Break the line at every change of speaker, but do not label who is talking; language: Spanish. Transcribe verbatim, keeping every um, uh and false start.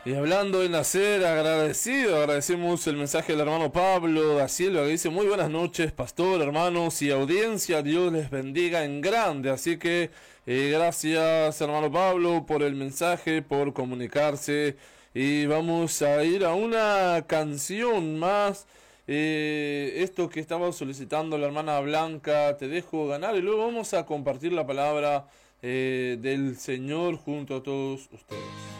Y hablando de nacer, agradecido, agradecemos el mensaje del hermano Pablo da Silva que dice: muy buenas noches, pastor, hermanos y audiencia, Dios les bendiga en grande. Así que eh, gracias, hermano Pablo, por el mensaje, por comunicarse. Y vamos a ir a una canción más. Eh, esto que estaba solicitando la hermana Blanca, Te dejo ganar, y luego vamos a compartir la palabra eh, del Señor junto a todos ustedes.